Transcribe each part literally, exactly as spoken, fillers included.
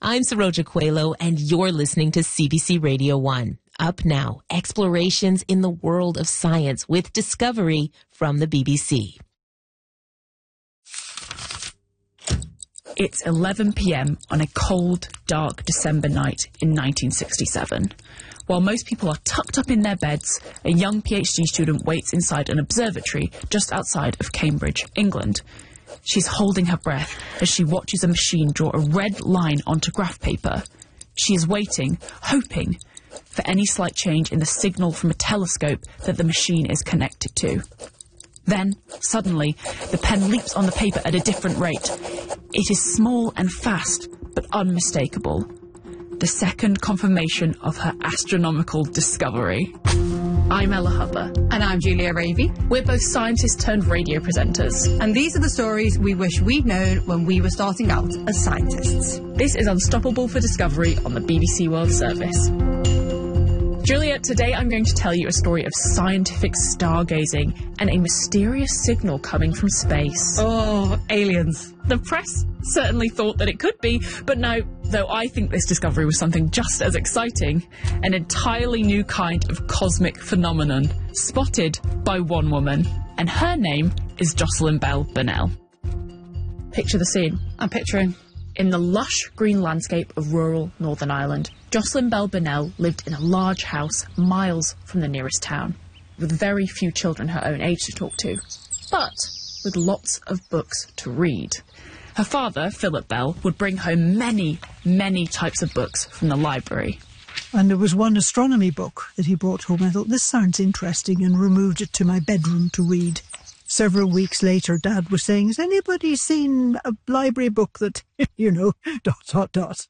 I'm Saroja Coelho, and you're listening to C B C Radio one. Up now, explorations in the world of science with Discovery from the B B C. It's eleven p m on a cold, dark December night in nineteen sixty-seven. While most people are tucked up in their beds, a young PhD student waits inside an observatory just outside of Cambridge, England. She's holding her breath as she watches a machine draw a red line onto graph paper. She is waiting, hoping for any slight change in the signal from a telescope that the machine is connected to. Then, suddenly, the pen leaps on the paper at a different rate. It is small and fast, but unmistakable. The second confirmation of her astronomical discovery. I'm Ella Hubber. And I'm Julia Ravey. We're both scientists turned radio presenters. And these are the stories we wish we'd known when we were starting out as scientists. This is Unstoppable for Discovery on the B B C World Service. Julia, today I'm going to tell you a story of scientific stargazing and a mysterious signal coming from space. Oh, aliens. The press certainly thought that it could be, but no, though I think this discovery was something just as exciting, an entirely new kind of cosmic phenomenon, spotted by one woman, and her name is Jocelyn Bell Burnell. Picture the scene. I'm picturing. In the lush green landscape of rural Northern Ireland, Jocelyn Bell Burnell lived in a large house miles from the nearest town, with very few children her own age to talk to, but with lots of books to read. Her father, Philip Bell, would bring home many, many types of books from the library. And there was one astronomy book that he brought home. I thought, this sounds interesting, and removed it to my bedroom to read. Several weeks later, Dad was saying, has anybody seen a library book that, you know, dot, dot, dot.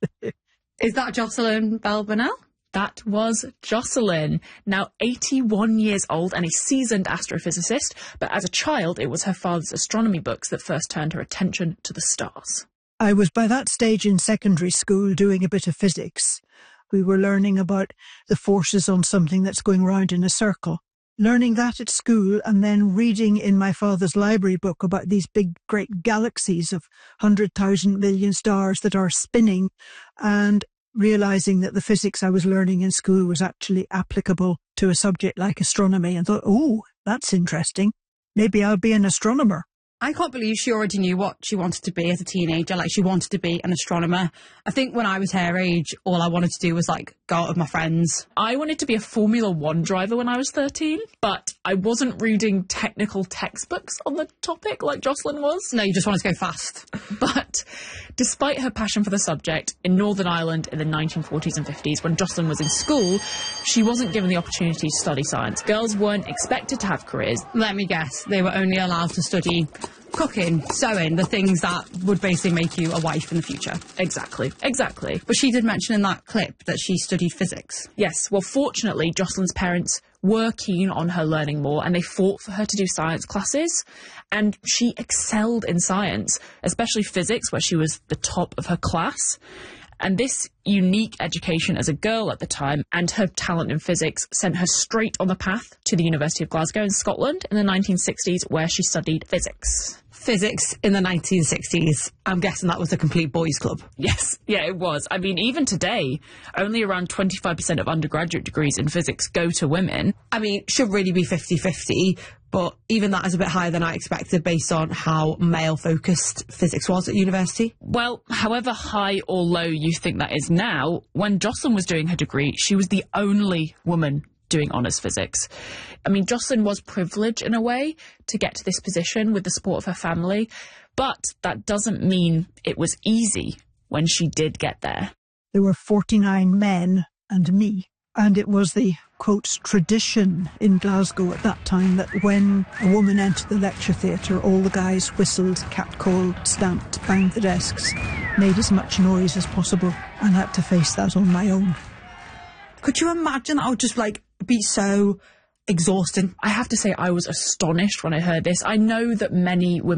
Is that Jocelyn Bell Burnell? That was Jocelyn, now eighty-one years old and a seasoned astrophysicist, but as a child it was her father's astronomy books that first turned her attention to the stars. I was by that stage in secondary school doing a bit of physics. We were learning about the forces on something that's going round in a circle. Learning that at school and then reading in my father's library book about these big, great galaxies of one hundred thousand million stars that are spinning, and realising that the physics I was learning in school was actually applicable to a subject like astronomy, and thought, oh, that's interesting. Maybe I'll be an astronomer. I can't believe she already knew what she wanted to be as a teenager. Like, she wanted to be an astronomer. I think when I was her age, all I wanted to do was, like, go out with my friends. I wanted to be a Formula One driver when I was thirteen, but I wasn't reading technical textbooks on the topic like Jocelyn was. No, you just wanted to go fast. But despite her passion for the subject, in Northern Ireland in the nineteen forties and fifties, when Jocelyn was in school, she wasn't given the opportunity to study science. Girls weren't expected to have careers. Let me guess, they were only allowed to study cooking, sewing, the things that would basically make you a wife in the future. Exactly, exactly. But she did mention in that clip that she studied physics. Yes, well, fortunately, Jocelyn's parents were keen on her learning more, and they fought for her to do science classes, and she excelled in science, especially physics, where she was the top of her class. And this unique education as a girl at the time and her talent in physics sent her straight on the path to the University of Glasgow in Scotland in the nineteen sixties, where she studied physics. Physics in the nineteen sixties. I'm guessing that was a complete boys' club. Yes, yeah, it was. I mean, even today, only around twenty-five percent of undergraduate degrees in physics go to women. I mean, it should really be fifty-fifty, but even that is a bit higher than I expected based on how male-focused physics was at university. Well, however high or low you think that is now, when Jocelyn was doing her degree, she was the only woman doing honours physics. I mean, Jocelyn was privileged in a way to get to this position with the support of her family, but that doesn't mean it was easy when she did get there. There were forty-nine men and me, and it was the, quote, tradition in Glasgow at that time that when a woman entered the lecture theatre, all the guys whistled, catcalled, stamped, banged the desks, made as much noise as possible, and had to face that on my own. Could you imagine? That would just, like, be so exhausting. I have to say, I was astonished when I heard this. I know that many women